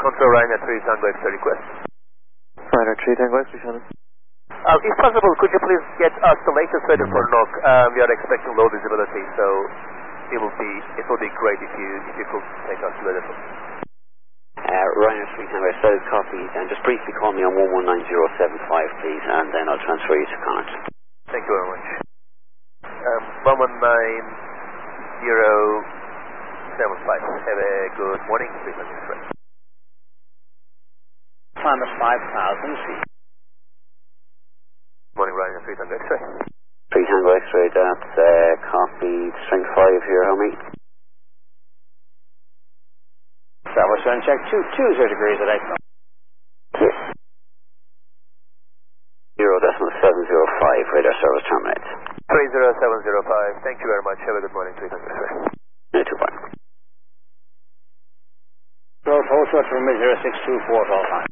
Control Ryanair 3 Tango X-ray request. Ryanair 3 Tango X-ray, Shannon. If possible, could you please get us the latest weather for NOC? We are expecting low visibility, so it will be great if you could take us the weather. Ryanair 3 Tango X-ray, copy, and just briefly call me on 119075, please, and then I'll transfer you to Connacht. Thank you very much. 119075. Have a good morning, please. Climate 5,000 feet. Morning, Ryanair 3 Tango X-ray. 3 Tango X-ray, that's copy, strength 5 here, how many? Southwest Sun check 220 degrees at 8. 0.705, radar service terminates. 30705, thank you very much. Have a good morning, 3 Tango X-ray. 2-1. Growth hold short from 0624 all time.